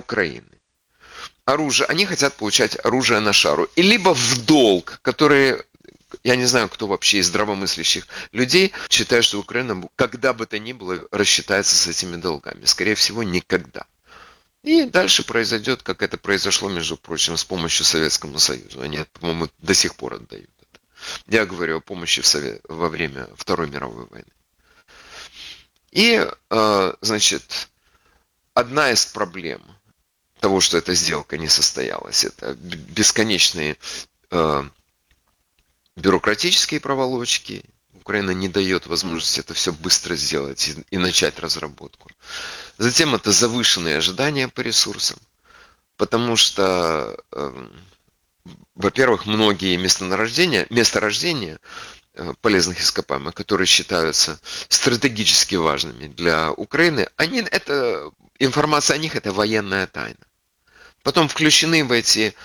Украины. Оружие, они хотят получать оружие на шару. И либо в долг, которые, я не знаю, кто вообще из здравомыслящих людей считает, что Украина, когда бы то ни было, рассчитается с этими долгами. Скорее всего, никогда. И дальше произойдет, как это произошло, между прочим, с помощью Советскому Союзу. Они, по-моему, до сих пор отдают это. Я говорю о помощи во время Второй мировой войны. И, значит, одна из проблем того, что эта сделка не состоялась, это бесконечные бюрократические проволочки. Украина не дает возможности это все быстро сделать и начать разработку. Затем это завышенные ожидания по ресурсам, потому что, во-первых, многие месторождения полезных ископаемых, которые считаются стратегически важными для Украины, информация о них – это военная тайна. Потом включены в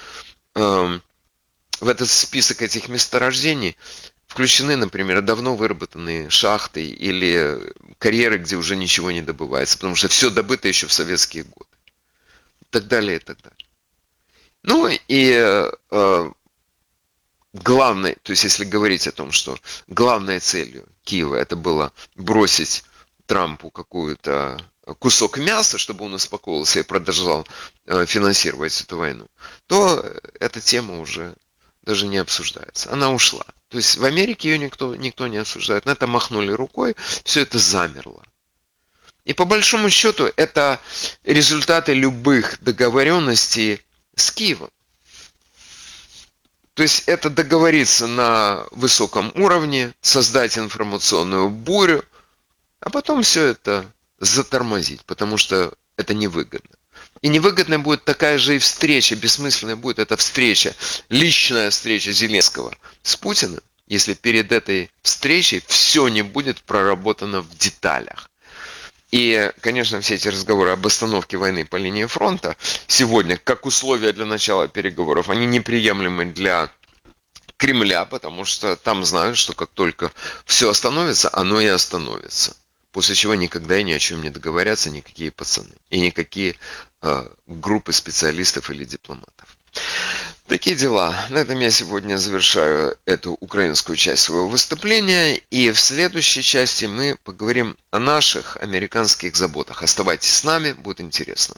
этот список этих месторождений, включены, например, давно выработанные шахты или карьеры, где уже ничего не добывается, потому что все добыто еще в советские годы. И так далее, и так далее. Ну и главное, то есть если говорить о том, что главной целью Киева это было бросить Трампу какую-то кусок мяса, чтобы он успокоился и продолжал финансировать эту войну, то эта тема уже даже не обсуждается. Она ушла. То есть в Америке ее никто не обсуждает. На это махнули рукой, все это замерло. И по большому счету это результаты любых договоренностей с Киевом. То есть это договориться на высоком уровне, создать информационную бурю, а потом все это затормозить, потому что это невыгодно. И невыгодная будет такая же и встреча, бессмысленная будет эта встреча, личная встреча Зеленского с Путиным, если перед этой встречей все не будет проработано в деталях. И, конечно, все эти разговоры об остановке войны по линии фронта сегодня, как условия для начала переговоров, они неприемлемы для Кремля, потому что там знают, что как только все остановится, оно и остановится. После чего никогда и ни о чем не договорятся никакие пацаны и никакие группы специалистов или дипломатов. Такие дела. На этом я сегодня завершаю эту украинскую часть своего выступления. И в следующей части мы поговорим о наших американских заботах. Оставайтесь с нами, будет интересно.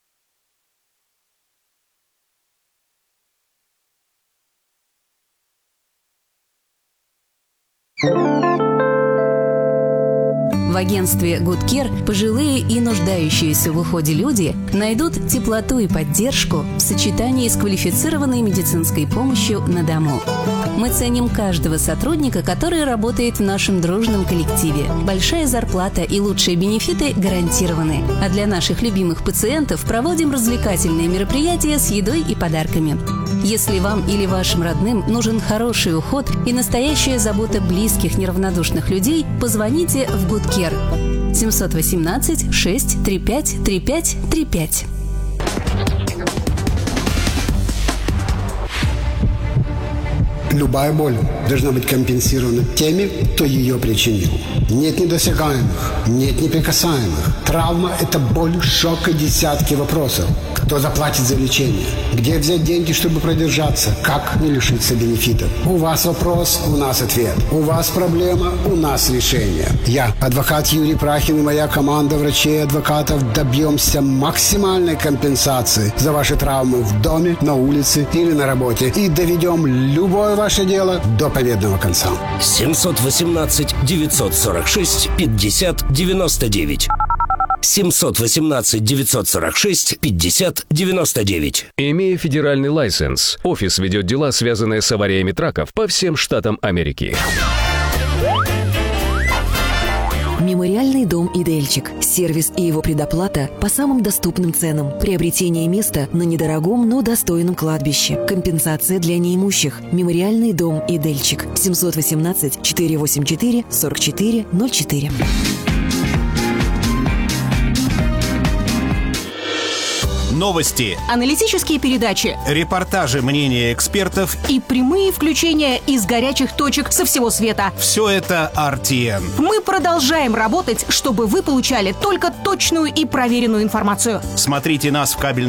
В агентстве Good Care пожилые и нуждающиеся в уходе люди найдут теплоту и поддержку в сочетании с квалифицированной медицинской помощью на дому. Мы ценим каждого сотрудника, который работает в нашем дружном коллективе. Большая зарплата и лучшие бенефиты гарантированы. А для наших любимых пациентов проводим развлекательные мероприятия с едой и подарками. Если вам или вашим родным нужен хороший уход и настоящая забота близких неравнодушных людей, позвоните в Good Care 718 635 3535. Любая боль должна быть компенсирована теми, кто ее причинил. Нет недосягаемых, нет неприкасаемых. Травма – это боль, шок и десятки вопросов. Кто заплатит за лечение? Где взять деньги, чтобы продержаться? Как не лишиться бенефитов? У вас вопрос, у нас ответ. У вас проблема, у нас решение. Я, адвокат Юрий Прахин и моя команда врачей и адвокатов добьемся максимальной компенсации за ваши травмы в доме, на улице или на работе. И доведем любое ваше дело до победного конца. 718-946-50-99. 718-946-50-99. Имея федеральный лайсенс, офис ведет дела, связанные с авариями траков по всем штатам Америки. Мемориальный дом «Идельчик». Сервис и его предоплата по самым доступным ценам. Приобретение места на недорогом, но достойном кладбище. Компенсация для неимущих. Мемориальный дом «Идельчик». 718-484-4404. Новости, аналитические передачи, репортажи, мнения экспертов и прямые включения из горячих точек со всего света. Все это RTN. Мы продолжаем работать, чтобы вы получали только точную и проверенную информацию. Смотрите нас в кабельном